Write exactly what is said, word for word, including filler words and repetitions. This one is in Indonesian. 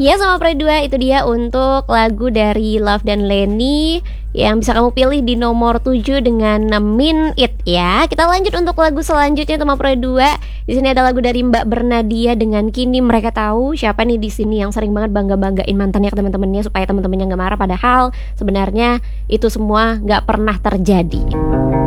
Ya sama Pro dua itu dia untuk lagu dari Love dan Lenny yang bisa kamu pilih di nomor tujuh dengan Mean It ya. Kita lanjut untuk lagu selanjutnya sama Pro dua. Di sini ada lagu dari Mbak Bernadia dengan Kini Mereka Tahu. Siapa nih di sini yang sering banget bangga-banggain mantannya ke teman-temannya supaya teman-temannya nggak marah, padahal sebenarnya itu semua nggak pernah terjadi.